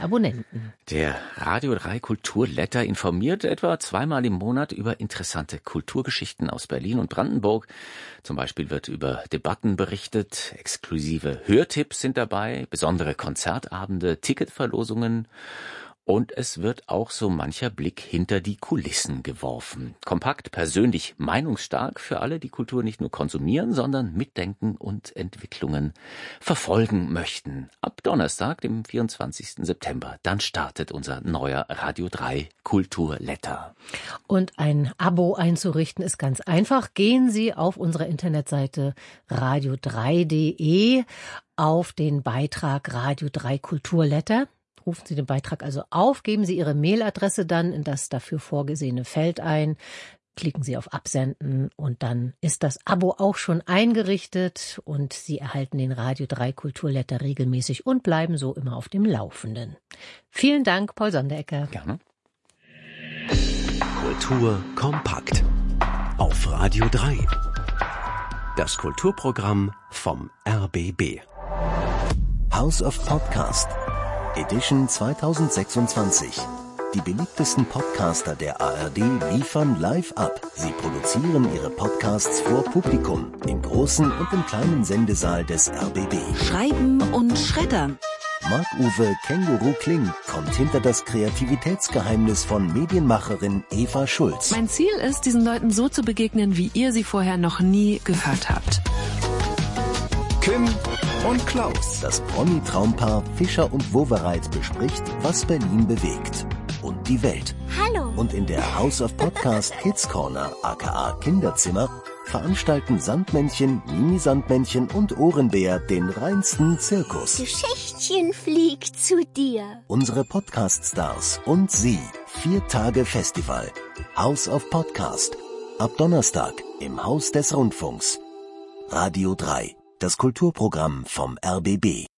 Abonnenten. Der Radio 3 Kulturletter informiert etwa zweimal im Monat über interessante Kulturgeschichten aus Berlin und Brandenburg. Zum Beispiel wird über Debatten berichtet, exklusive Hörtipps sind dabei, besondere Konzertabende, Ticketverlosungen. Und es wird auch so mancher Blick hinter die Kulissen geworfen. Kompakt, persönlich, meinungsstark für alle, die Kultur nicht nur konsumieren, sondern mitdenken und Entwicklungen verfolgen möchten. Ab Donnerstag, dem 24. September, dann startet unser neuer Radio 3 Kulturletter. Und ein Abo einzurichten ist ganz einfach. Gehen Sie auf unsere Internetseite radio3.de auf den Beitrag Radio 3 Kulturletter. Rufen Sie den Beitrag also auf, geben Sie Ihre Mailadresse dann in das dafür vorgesehene Feld ein, klicken Sie auf Absenden und dann ist das Abo auch schon eingerichtet und Sie erhalten den Radio 3 Kulturletter regelmäßig und bleiben so immer auf dem Laufenden. Vielen Dank, Paul Sonderegger. Gerne. Kultur kompakt auf Radio 3. Das Kulturprogramm vom RBB. House of Podcast Edition 2026. Die beliebtesten Podcaster der ARD liefern live ab. Sie produzieren ihre Podcasts vor Publikum im großen und im kleinen Sendesaal des RBB. Schreiben und schreddern. Marc-Uwe Känguru Kling kommt hinter das Kreativitätsgeheimnis von Medienmacherin Eva Schulz. Mein Ziel ist, diesen Leuten so zu begegnen, wie ihr sie vorher noch nie gehört habt. Kim und Klaus. Das Promi-Traumpaar Fischer und Wowereit bespricht, was Berlin bewegt und die Welt. Hallo. Und in der House of Podcast Kids Corner, aka Kinderzimmer, veranstalten Sandmännchen, Mini-Sandmännchen und Ohrenbär den reinsten Zirkus. Geschichtchen fliegt zu dir. Unsere Podcast-Stars und Sie. 4 Tage Festival. House of Podcast. Ab Donnerstag im Haus des Rundfunks. Radio 3. Das Kulturprogramm vom RBB.